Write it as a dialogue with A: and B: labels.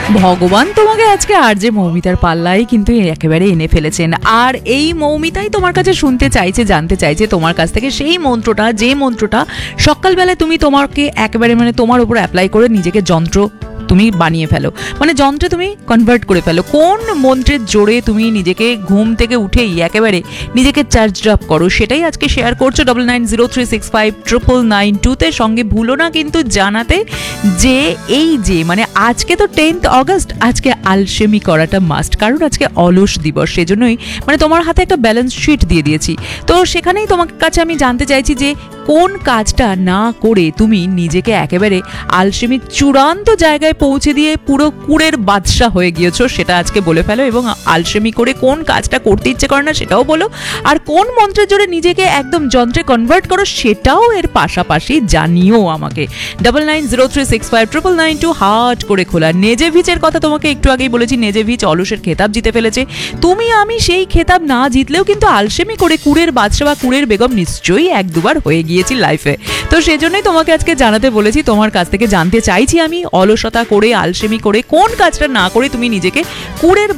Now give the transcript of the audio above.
A: ভগবান তোমাকে আজকে আর যে মৌমিতার পাল্লাই কিন্তু একেবারে এনে ফেলেছেন, আর এই মৌমিতাই তোমার কাছে শুনতে চাইছে, জানতে চাইছে তোমার কাছ থেকে সেই মন্ত্রটা, যে মন্ত্রটা সকালবেলায় তুমি তোমাকে একেবারে মানে তোমার উপর অ্যাপ্লাই করে নিজেকে যন্ত্র তুমি বানিয়ে ফেলো, মানে যন্ত্রে তুমি কনভার্ট করে ফেলো। কোন মন্ত্রের জোরে তুমি নিজেকে ঘুম থেকে উঠেই একেবারে নিজেকে চার্জ আপ করো, সেটাই আজকে শেয়ার করছো 9903659992-তে। সঙ্গে ভুলো না কিন্তু জানাতে যে এই যে মানে আজকে তো 10th অগস্ট, আজকে আলসেমি করাটা মাস্ট, কারণ আজকে অলস দিবস। সেজন্যই মানে তোমার হাতে একটা ব্যালেন্স শিট দিয়ে দিয়েছি, তো সেখানেই তোমার কাছে আমি জানতে চাইছি যে কোন কাজটা না করে তুমি নিজেকে একেবারে আলসেমির চূড়ান্ত জায়গায় পৌঁছে দিয়ে পুরো কুড়ের বাদশা হয়ে গিয়েছো, সেটা আজকে বলে ফেলো। এবং আলসেমি করে কোন কাজটা করতে ইচ্ছে করে না সেটাও বলো, আর কোন মন্ত্রের জোরে নিজেকে একদম যন্ত্রে কনভার্ট করো সেটাও এর পাশাপাশি জানিও আমাকে। 9903659992 হার্ট করে খোলা। নেজেভিচের কথা তোমাকে একটু আগেই বলেছি, নেজেভিচ অলসের খেতাব জিতে ফেলেছে। তুমি আমি সেই খেতাব না জিতলেও কিন্তু আলসেমি করে কুড়ের বাদশা বা কুড়ের বেগম নিশ্চয়ই এক দুবার হয়ে গিয়েছি লাইফে। তো সেজন্যই তোমাকে আজকে জানাতে বলেছি, তোমার কাছ থেকে জানতে চাইছি আমি অলসতা করে আলসেমি করে কোন কাজটা না করে তুমি নিজেকে কুড়ের